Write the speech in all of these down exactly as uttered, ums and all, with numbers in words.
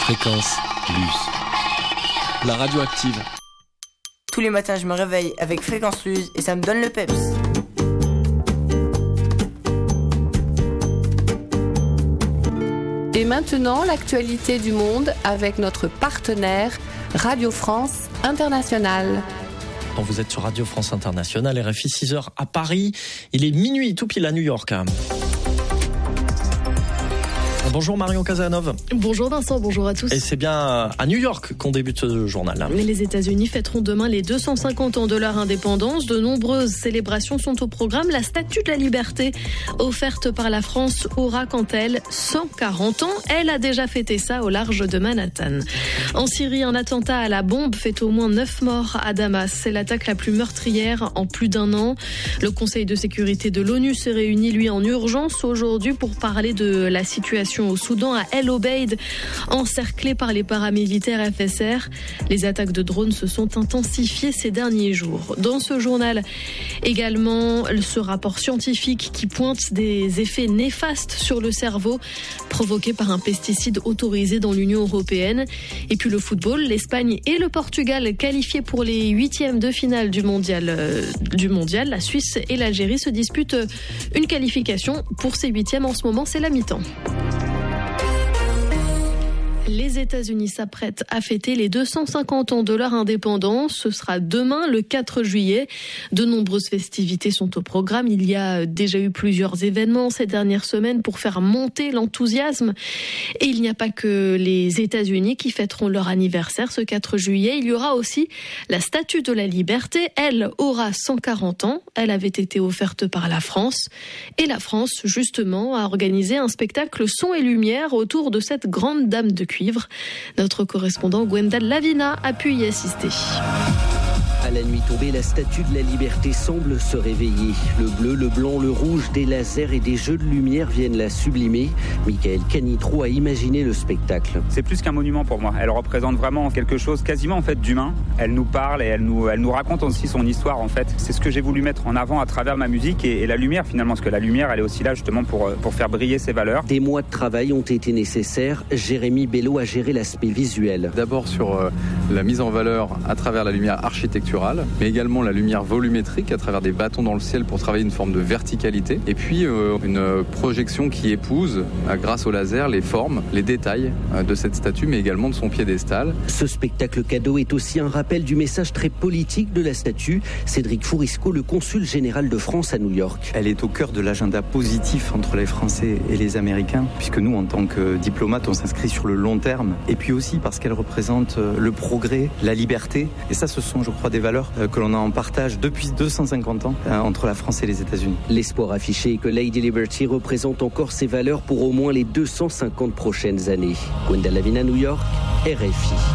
Fréquence Luz. La radio active. Tous les matins, je me réveille avec Fréquence Luz et ça me donne le peps. Et maintenant, l'actualité du monde avec notre partenaire Radio France Internationale. Vous êtes sur Radio France Internationale, R F I six heures à Paris. Il est minuit tout pile à New York. Bonjour Marion Casanov. Bonjour Vincent, bonjour à tous. Et c'est bien à New York qu'on débute ce journal. Les États-Unis fêteront demain les deux cent cinquante ans de leur indépendance. De nombreuses célébrations sont au programme. La Statue de la Liberté, offerte par la France, aura quant à elle cent quarante ans. Elle a déjà fêté ça au large de Manhattan. En Syrie, un attentat à la bombe fait au moins neuf morts à Damas. C'est l'attaque la plus meurtrière en plus d'un an. Le Conseil de sécurité de l'ONU se réunit, lui, en urgence aujourd'hui pour parler de la situation au Soudan, à El Obeid, encerclé par les paramilitaires F S R. Les attaques de drones se sont intensifiées ces derniers jours. Dans ce journal, également, ce rapport scientifique qui pointe des effets néfastes sur le cerveau provoqués par un pesticide autorisé dans l'Union européenne. Et puis le football, l'Espagne et le Portugal qualifiés pour les huitièmes de finale du mondial, euh, du mondial. La Suisse et l'Algérie se disputent une qualification pour ces huitièmes. En ce moment, c'est la mi-temps. Les États-Unis s'apprêtent à fêter les deux cent cinquante ans de leur indépendance. Ce sera demain, le quatre juillet. De nombreuses festivités sont au programme. Il y a déjà eu plusieurs événements ces dernières semaines pour faire monter l'enthousiasme. Et il n'y a pas que les États-Unis qui fêteront leur anniversaire ce quatre juillet. Il y aura aussi la Statue de la Liberté. Elle aura cent quarante ans. Elle avait été offerte par la France. Et la France, justement, a organisé un spectacle son et lumière autour de cette grande dame de cuivre. Notre correspondant Gwendal Lavina a pu y assister. À la nuit tombée, la Statue de la Liberté semble se réveiller. Le bleu, le blanc, le rouge, des lasers et des jeux de lumière viennent la sublimer. Michael Canitro a imaginé le spectacle. C'est plus qu'un monument pour moi. Elle représente vraiment quelque chose quasiment en fait d'humain. Elle nous parle et elle nous, elle nous raconte aussi son histoire en fait. C'est ce que j'ai voulu mettre en avant à travers ma musique et, et la lumière finalement, parce que la lumière elle est aussi là justement pour, pour faire briller ses valeurs. Des mois de travail ont été nécessaires. Jérémy Bello a géré l'aspect visuel. D'abord sur euh, la mise en valeur à travers la lumière architecturale, mais également la lumière volumétrique à travers des bâtons dans le ciel pour travailler une forme de verticalité. Et puis euh, une projection qui épouse, euh, grâce au laser, les formes, les détails euh, de cette statue, mais également de son piédestal. Ce spectacle cadeau est aussi un rappel du message très politique de la statue. Cédric Fourisco, le consul général de France à New York. Elle est au cœur de l'agenda positif entre les Français et les Américains, puisque nous, en tant que diplomates, on s'inscrit sur le long terme. Et puis aussi parce qu'elle représente le progrès, la liberté. Et ça, ce sont, je crois, des valeurs que l'on a en partage depuis deux cent cinquante ans euh, entre la France et les États-Unis. L'espoir affiché est que Lady Liberty représente encore ces valeurs pour au moins les deux cent cinquante prochaines années. Gwendal Lavina, New York, R F I.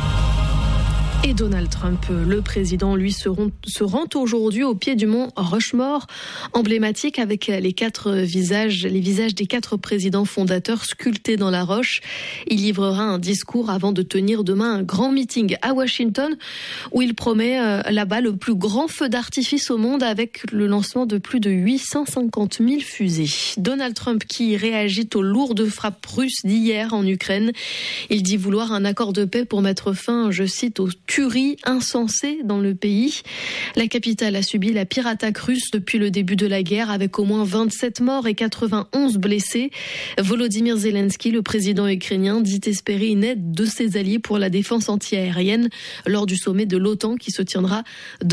Et Donald Trump, le président, lui, se rend, se rend aujourd'hui au pied du mont Rushmore, emblématique avec les quatre visages, les visages des quatre présidents fondateurs sculptés dans la roche. Il livrera un discours avant de tenir demain un grand meeting à Washington où il promet euh, là-bas le plus grand feu d'artifice au monde avec le lancement de plus de huit cent cinquante mille fusées. Donald Trump qui réagit aux lourdes frappes russes d'hier en Ukraine. Il dit vouloir un accord de paix pour mettre fin, je cite, aux tuerie insensée dans le pays. La capitale a subi la pire attaque russe depuis le début de la guerre avec au moins vingt-sept morts et quatre-vingt-onze blessés. Volodymyr Zelensky, le président ukrainien, dit espérer une aide de ses alliés pour la défense antiaérienne lors du sommet de l'OTAN qui se tiendra